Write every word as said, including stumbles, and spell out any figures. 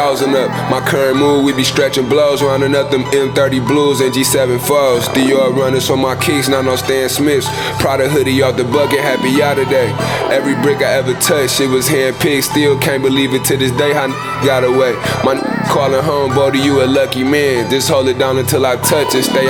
Thousand up, my current move, we be stretching blows, rounding up them M thirty blues and G seven fours. Dior runners on my kicks, not no Stan Smiths. Prada hoodie off the bucket, happy out today. Every brick I ever touched, it was hand-picked. Still can't believe it to this day how got away. My calling home, Bodie, you a lucky man. Just hold it down until I touch it. Stay